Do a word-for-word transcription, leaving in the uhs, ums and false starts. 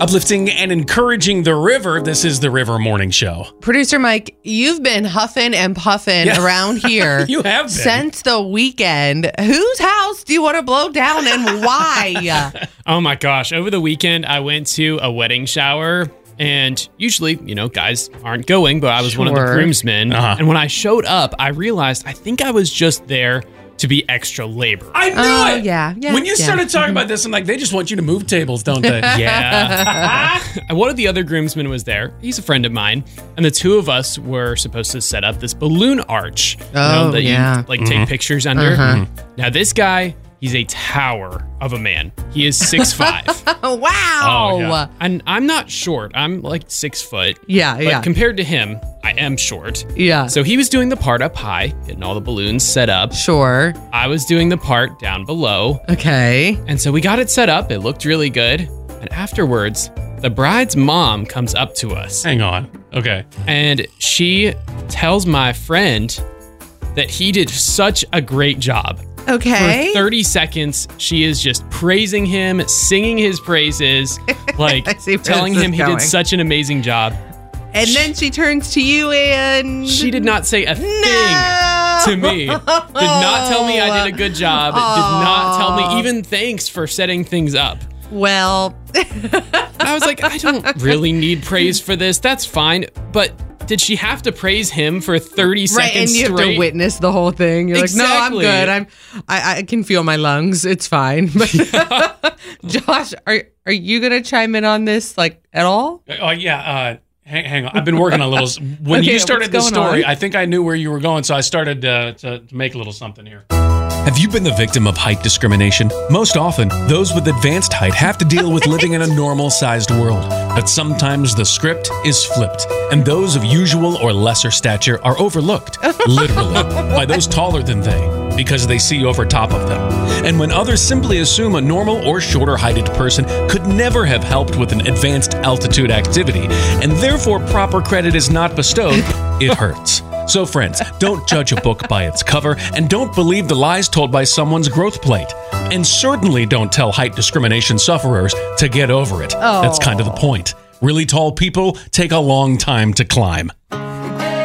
Uplifting and encouraging the river. This is the River Morning Show. Producer Mike, you've been huffing and puffing Yeah. around here You have been. since the weekend. Whose house do you want to blow down and why? Oh my gosh. Over the weekend, I went to a wedding shower. And usually, you know, guys aren't going, but I was one of the Sure. groomsmen. Uh-huh. And when I showed up, I realized I think I was just there to be extra labor. I knew Oh, it. yeah, yeah, When you yeah. started talking about this, I'm like, they just want you to move tables, don't they? Yeah. One of the other groomsmen was there. He's a friend of mine. And the two of us were supposed to set up this balloon arch. you know, Oh, that yeah. you like take pictures under. Uh-huh. Now, this guy, he's a tower of a man. He is six five. Oh, wow. Oh, yeah. And I'm not short. I'm like six foot. Yeah, But yeah. compared to him, I am short. Yeah. So he was doing the part up high, getting all the balloons set up. Sure. I was doing the part down below. Okay. And so we got it set up. It looked really good. And afterwards, the bride's mom comes up to us Hang on. Okay. and she tells my friend that he did such a great job. Okay. For thirty seconds, she is just praising him, singing his praises, like I see where telling this is him he going. did such an amazing job. And then she turns to you and... She did not say a thing No! to me. Did not tell me I did a good job. Did not tell me even thanks for setting things up. Well, I was like, I don't really need praise for this. That's fine. But did she have to praise him for thirty right, and seconds you have straight? to witness the whole thing. You're Exactly. like, no, I'm good. I'm, I, I can feel my lungs. It's fine. But Josh, are are you gonna chime in on this, like, at all? Oh, yeah. Uh, hang, hang on. I've been working a little. When Okay, you started what's the going story, on? I think I knew where you were going, so I started uh, to, to make a little something here. Have you been the victim of height discrimination? Most often, those with advanced height have to deal with living in a normal-sized world. But sometimes the script is flipped, and those of usual or lesser stature are overlooked, literally, by those taller than they, because they see over top of them. And when others simply assume a normal or shorter-heighted person could never have helped with an advanced altitude activity, and therefore proper credit is not bestowed, it hurts. So friends, don't judge a book by its cover, and don't believe the lies told by someone's growth plate. And certainly don't tell height discrimination sufferers to get over it. That's kind of the point. Really tall people take a long time to climb.